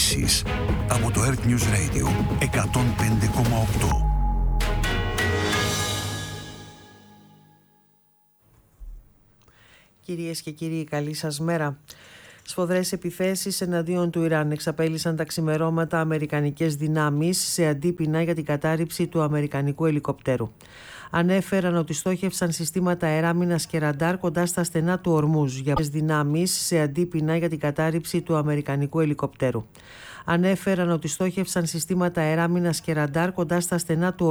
ειδήσεις από το Earth News Radio 105,8. Κυρίες και κύριοι, καλή σας μέρα. Σφοδρές επιθέσεις εναντίον του Ιράν εξαπέλυσαν τα ξημερώματα αμερικανικές δυνάμεις σε αντίπεινα για την κατάρριψη του αμερικανικού ελικοπτέρου. Ανέφεραν ότι στόχευσαν συστήματα αεράμινας και ραντάρ κοντά στα στενά του Ορμούζ για δυνάμεις σε αντίπεινα για την κατάρριψη του αμερικανικού ελικοπτέρου. Ανέφεραν ότι στόχευσαν συστήματα αεράμινας και ραντάρ κοντά στα στενά του